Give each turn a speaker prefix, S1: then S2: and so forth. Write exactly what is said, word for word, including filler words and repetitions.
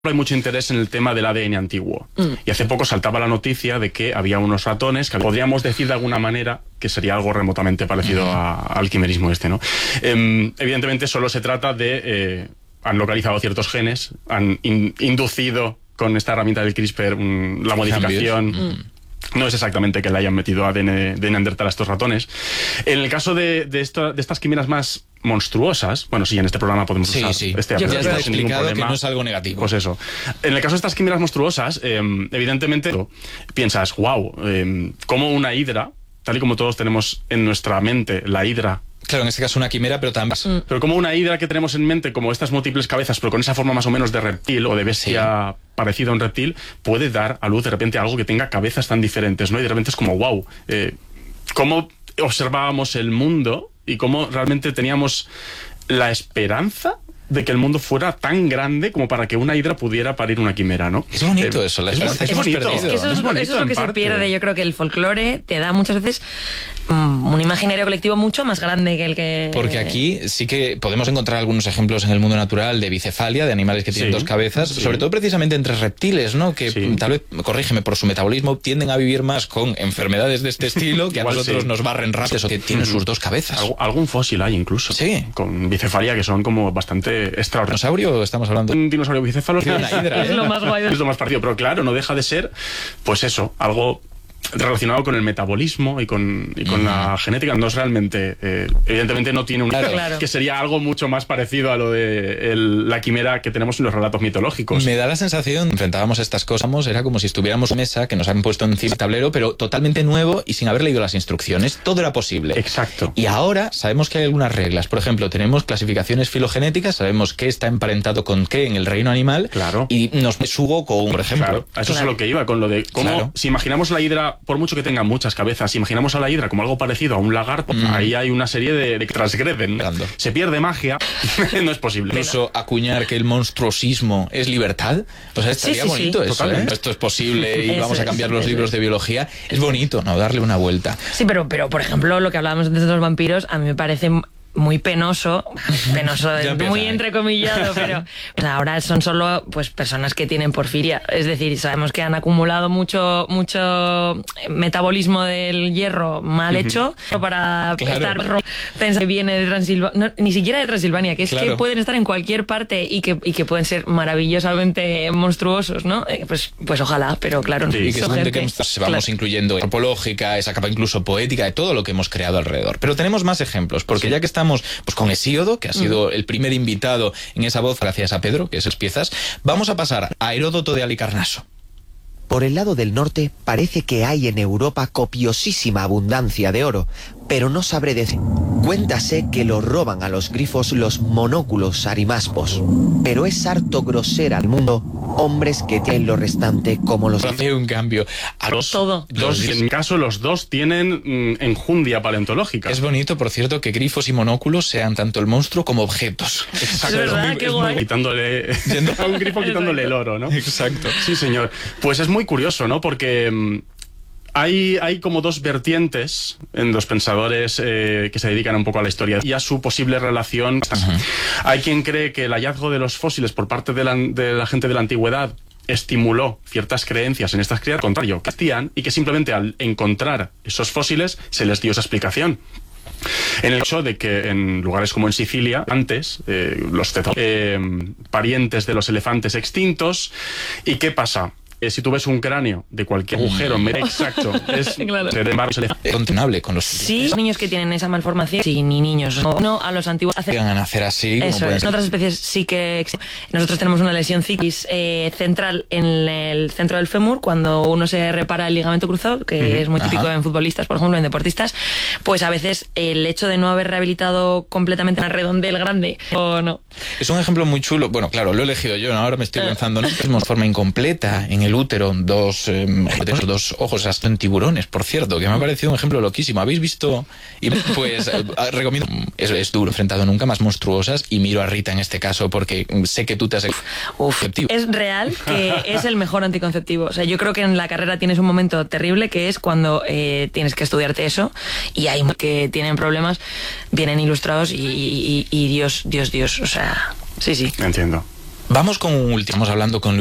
S1: Hay mucho interés en el tema del A D N antiguo. Mm. Y hace poco saltaba la noticia de que había unos ratones que podríamos decir de alguna manera que sería algo remotamente parecido mm. a, al quimerismo este, ¿no? Eh, evidentemente solo se trata de... Eh, han localizado ciertos genes, han in, inducido con esta herramienta del CRISPR um, la modificación... Mm. No es exactamente que le hayan metido A D N de Neandertal a estos ratones. En el caso de, de, esto, de estas quimeras más monstruosas, bueno, sí, en este programa podemos
S2: sí,
S1: usar
S2: sí.
S1: este
S2: Yo
S1: apellido,
S2: ya está
S1: sin ningún
S2: explicado
S1: problema.
S2: Que no es algo negativo.
S1: Pues eso. En el caso de estas quimeras monstruosas, eh, evidentemente piensas, wow, eh, como una hidra, tal y como todos tenemos en nuestra mente la hidra.
S2: Claro, en este caso una quimera, pero también...
S1: Mm. Pero como una hidra que tenemos en mente, como estas múltiples cabezas, pero con esa forma más o menos de reptil o de bestia sí. parecida a un reptil, puede dar a luz de repente algo que tenga cabezas tan diferentes, ¿no? Y de repente es como, wow, eh, cómo observábamos el mundo y cómo realmente teníamos la esperanza de que el mundo fuera tan grande como para que una hidra pudiera parir una quimera, ¿no?
S2: Es bonito eh, eso, la esperanza.
S1: Es, es bonito.
S3: Es que eso es, es, bonito, eso es lo que se pierde. Yo creo que el folclore te da muchas veces um, un imaginario colectivo mucho más grande que el que...
S2: Porque aquí sí que podemos encontrar algunos ejemplos en el mundo natural de bicefalia, de animales que tienen sí, dos cabezas, sí. sobre todo precisamente entre reptiles, ¿no? Que sí. tal vez, corrígeme, por su metabolismo tienden a vivir más con enfermedades de este estilo que a nosotros sí. nos barren rápido, que tienen sus dos cabezas.
S1: Alg algún fósil hay incluso.
S2: Sí.
S1: Con bicefalia que son como bastante extraordinario.
S2: ¿Dinosaurio o estamos hablando?
S1: Un dinosaurio bicéfalo.
S3: Una hidra, es lo más guay.
S1: Es lo más parecido, pero claro, no deja de ser, pues eso, algo relacionado con el metabolismo y con, y con mm. la genética. No es realmente, eh, evidentemente no tiene un...
S3: Claro, claro.
S1: Que sería algo mucho más parecido a lo de el, la quimera que tenemos en los relatos mitológicos.
S2: Me da la sensación, enfrentábamos estas cosas, era como si estuviéramos en mesa que nos han puesto encima del tablero, pero totalmente nuevo y sin haber leído las instrucciones. Todo era posible.
S1: Exacto.
S2: Y ahora sabemos que hay algunas reglas. Por ejemplo, tenemos clasificaciones filogenéticas, sabemos qué está emparentado con qué en el reino animal.
S1: Claro.
S2: Y nos sugo con, por ejemplo.
S1: Claro. A eso
S3: claro.
S1: es a lo que iba, con lo de cómo, claro. si imaginamos la hidra, por mucho que tenga muchas cabezas, si imaginamos a la hidra como algo parecido a un lagarto, mm. ahí hay una serie de, de que transgreden. Grando. Se pierde magia, no es posible.
S2: Incluso acuñar que el monstruosismo es libertad, o sea, estaría sí, sí, bonito sí. eso, ¿eh? Esto es posible y eso vamos a cambiar es, los libros es. de biología. Es bonito, ¿no? Darle una vuelta.
S3: Sí, pero, pero por ejemplo, lo que hablábamos antes de los vampiros, a mí me parece... muy penoso, penoso, muy entrecomillado, pero pues ahora son solo pues personas que tienen porfiria, es decir, sabemos que han acumulado mucho mucho metabolismo del hierro mal hecho uh-huh. para claro. estar pensando que viene de Transilvania, no, ni siquiera de Transilvania, que es claro. que pueden estar en cualquier parte y que, y que pueden ser maravillosamente monstruosos, ¿no? Eh, pues, pues ojalá, pero claro,
S2: sí, y que es gente que se vamos claro. incluyendo antropológica, esa capa incluso poética de todo lo que hemos creado alrededor. Pero tenemos más ejemplos, porque sí. ya que estamos pues con Hesíodo, que ha sido mm. el primer invitado en esa voz, gracias a Pedro, que es piezas, vamos a pasar a Heródoto de Halicarnaso.
S4: Por el lado del norte parece que hay en Europa copiosísima abundancia de oro, pero no sabré decir. Cuéntase que lo roban a los grifos los monóculos arimaspos, pero es harto grosera al mundo hombres que tienen lo restante como los...
S2: Hace un cambio. A los
S3: Todo.
S1: Dos, en mi caso, los dos tienen mm, enjundia paleontológica.
S2: Es bonito, por cierto, que grifos y monóculos sean tanto el monstruo como objetos.
S1: Exacto.
S3: Es verdad,
S1: es muy,
S3: qué
S1: es
S3: guay.
S1: Muy, quitándole, a un grifo quitándole el oro, ¿no?
S2: Exacto.
S1: Sí, señor. Pues es muy curioso, ¿no? Porque... Mm, Hay, hay como dos vertientes en los pensadores eh, que se dedican un poco a la historia y a su posible relación. Uh-huh. Hay quien cree que el hallazgo de los fósiles por parte de la, de la gente de la antigüedad estimuló ciertas creencias en estas criaturas, al contrario, que existían y que simplemente al encontrar esos fósiles se les dio esa explicación. En el caso de que en lugares como en Sicilia, antes, eh, los eh, parientes de los elefantes extintos, ¿y qué pasa? Eh, si tú ves un cráneo de cualquier agujero, mm. exacto, es
S3: claro.
S2: condenable con los
S3: sí, los niños que tienen esa malformación, sí, ni niños, no, no a los antiguos hace...
S2: llegan a nacer así.
S3: Eso es. En otras especies sí que nosotros tenemos una lesión ciclis eh, central en el centro del fémur cuando uno se repara el ligamento cruzado, que uh-huh. es muy típico Ajá. en futbolistas, por ejemplo, en deportistas, pues a veces el hecho de no haber rehabilitado completamente una redondel grande o no.
S2: Es un ejemplo muy chulo. Bueno, claro, lo he elegido yo, ¿no? Ahora me estoy pensando, ¿no? Es una forma incompleta en el útero, dos, eh, dos ojos hasta en tiburones, por cierto, que me ha parecido un ejemplo loquísimo. ¿Habéis visto? Y pues eh, recomiendo, es, es duro, enfrentado nunca más monstruosas, y miro a Rita en este caso porque sé que tú te has...
S3: Uf, es real que es el mejor anticonceptivo. O sea, yo creo que en la carrera tienes un momento terrible que es cuando eh, tienes que estudiarte eso y hay que tienen problemas, vienen ilustrados y, y, y Dios, Dios, Dios, o sea, sí, sí.
S1: Entiendo.
S2: Vamos con un último, estamos hablando con